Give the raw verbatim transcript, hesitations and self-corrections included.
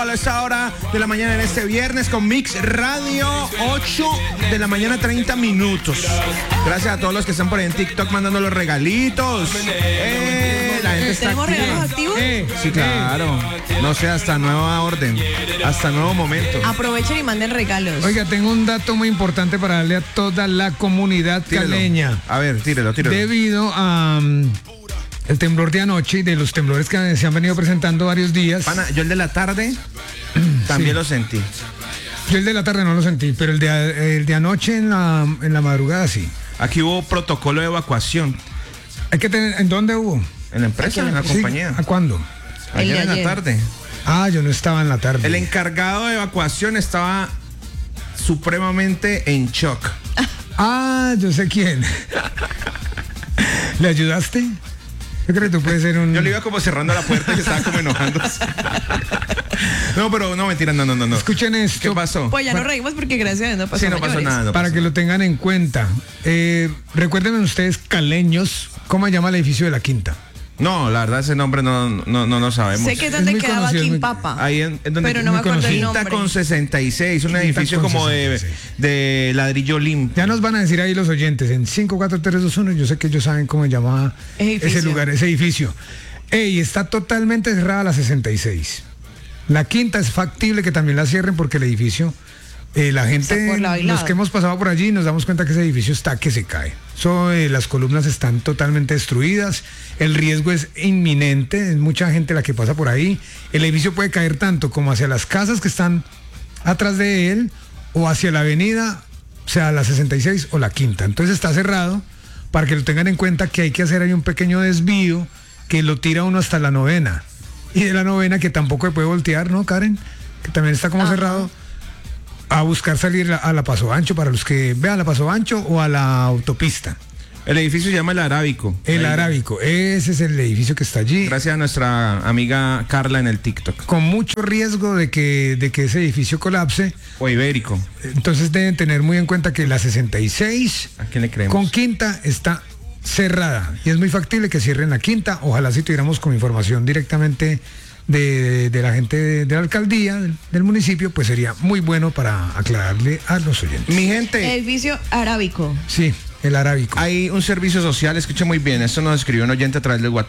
People a esta hora de la mañana en este viernes con Mix Radio, ocho de la mañana, treinta minutos. Gracias a todos los que están por ahí en TikTok mandando los regalitos. Eh, la gente está ¿Tenemos activa. regalos activos? Eh, sí, claro. No sé, hasta nueva orden, hasta nuevo momento. Aprovechen y manden regalos. Oiga, tengo un dato muy importante para darle a toda la comunidad Tírelo. caleña. A ver, tírelo, tírelo. Debido a um, el temblor de anoche y de los temblores que se han venido presentando varios días. Pana, yo el de la tarde también Sí. lo sentí. Yo el de la tarde no lo sentí, pero el de, el de anoche en la, en la madrugada sí. Aquí hubo protocolo de evacuación. Hay que tener, ¿en dónde hubo? En la empresa, en la Sí, compañía. ¿a cuándo? El de Ayer en la ayer. tarde. Ah, yo no estaba en la tarde. El encargado de evacuación estaba supremamente en shock. Ah, yo sé quién. ¿Le ayudaste? Yo creo que tú puedes ser un... Yo le iba como cerrando la puerta y estaba como enojándose. No, pero no, mentira, no, no, no. no. Escuchen esto. ¿Qué pasó? Pues ya nos reímos porque gracias a Dios no pasó Sí, no pasó mayores. nada. no Para pasó que lo tengan en cuenta. Eh, recuérdenme ustedes, caleños, ¿cómo se llama el edificio de la Quinta? No, la verdad ese nombre no, no, no lo sabemos. Sé que es Es donde muy quedaba conocido, es muy- Quimpapa. Ahí en, en donde Pero no me muy acuerdo el conocido. Quinta nombre. con sesenta y seis, un Quinta edificio con como de, sesenta y seis. de ladrillo limpio. Ya nos van a decir ahí los oyentes en cinco cuatro tres dos uno. Yo sé que ellos saben cómo se llama Edificio. ese lugar, ese edificio. Ey, está totalmente cerrada la sesenta y seis. La Quinta es factible que también la cierren porque el edificio, eh, la gente, Está por lado y los lado. que hemos pasado por allí, nos damos cuenta que ese edificio está que se cae. So, eh, las columnas están totalmente destruidas, el riesgo es inminente, es mucha gente la que pasa por ahí. El edificio puede caer tanto como hacia las casas que están atrás de él o hacia la avenida, o sea, la sesenta y seis o la Quinta. Entonces está cerrado para que lo tengan en cuenta que hay que hacer ahí un pequeño desvío que lo tira uno hasta la novena. Y de la novena que tampoco se puede voltear, ¿no, Karen? Que también está como Ajá. cerrado. A buscar salir a la Paso Ancho para los que vean la Paso Ancho o a la autopista. El edificio se llama El Arábico. El Ahí. Arábico, ese es el edificio que está allí. Gracias a nuestra amiga Carla en el TikTok. Con mucho riesgo de que, de que ese edificio colapse. O Ibérico. Entonces deben tener muy en cuenta que la sesenta y seis ¿A quién le creemos? con Quinta está cerrada. Y es muy factible que cierren la Quinta. Ojalá si tuviéramos con información directamente de, de la gente de, de la alcaldía, del, del municipio, pues sería muy bueno para aclararle a los oyentes. Mi gente, Edificio arábico. Sí, el Arábico. hay un servicio social, escuche muy bien, esto nos escribió un oyente a través del WhatsApp.